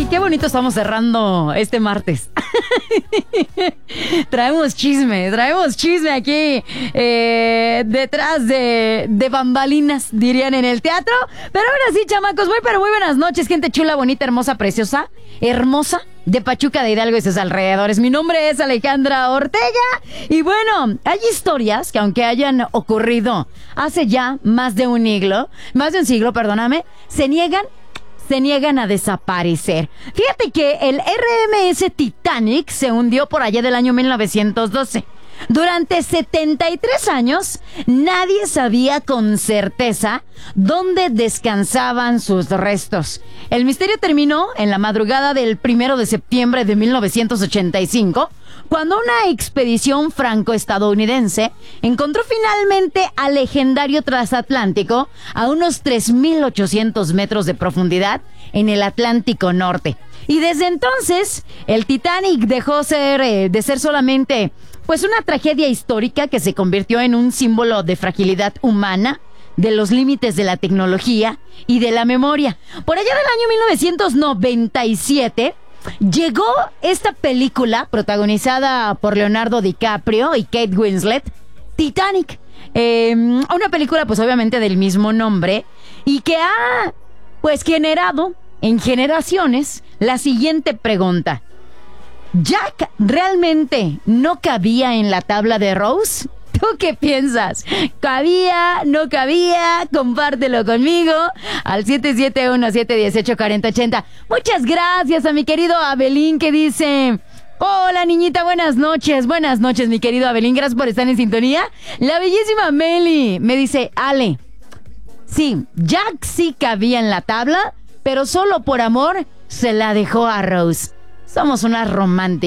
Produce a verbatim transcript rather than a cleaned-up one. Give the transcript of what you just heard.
qué bonito estamos cerrando este martes. Traemos chisme, traemos chisme aquí eh, detrás de, de bambalinas, dirían en el teatro. Pero ahora sí, chamacos, muy pero muy buenas noches, gente chula, bonita, hermosa, preciosa, hermosa, de Pachuca, de Hidalgo y sus alrededores. Mi nombre es Alejandra Ortega y bueno, hay historias que aunque hayan ocurrido hace ya más de un siglo, más de un siglo, perdóname, se niegan se niegan a desaparecer. Fíjate que el R M S Titanic se hundió por allá del año mil novecientos doce. Durante setenta y tres años, nadie sabía con certeza dónde descansaban sus restos. El misterio terminó en la madrugada del primero de septiembre de mil novecientos ochenta y cinco, cuando una expedición franco-estadounidense encontró finalmente al legendario transatlántico a unos tres mil ochocientos metros de profundidad en el Atlántico Norte. Y desde entonces, el Titanic dejó ser, eh, de ser solamente pues una tragedia histórica que se convirtió en un símbolo de fragilidad humana, de los límites de la tecnología y de la memoria. Por allá del año mil novecientos noventa y siete llegó esta película protagonizada por Leonardo DiCaprio y Kate Winslet, Titanic. Eh, una película pues obviamente del mismo nombre y que ha pues generado en generaciones la siguiente pregunta: ¿Jack realmente no cabía en la tabla de Rose? ¿Tú qué piensas? ¿Cabía? ¿No cabía? Compártelo conmigo al siete siete uno, siete uno ocho, cuatro cero ocho cero. Muchas gracias a mi querido Abelín que dice: hola niñita, buenas noches. Buenas noches mi querido Abelín, gracias por estar en sintonía. La bellísima Meli me dice: Ale, sí, Jack sí cabía en la tabla, pero solo por amor se la dejó a Rose. Somos unas románticas.